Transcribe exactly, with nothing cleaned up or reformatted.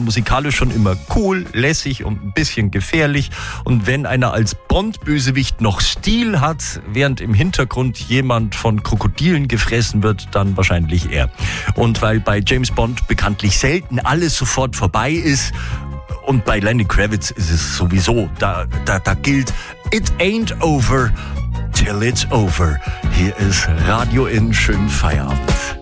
musikalisch schon immer cool, lässig und ein bisschen gefährlich. Und wenn einer als Bond-Bösewicht noch Stil hat, während im Hintergrund jemand von Krokodilen gefressen wird, dann wahrscheinlich er. Und weil bei James Bond bekanntlich selten alles sofort vorbei ist, und bei Lenny Kravitz ist es sowieso, da, da, da gilt, it ain't over till it's over. Hier ist Radio in schönen Feierabend.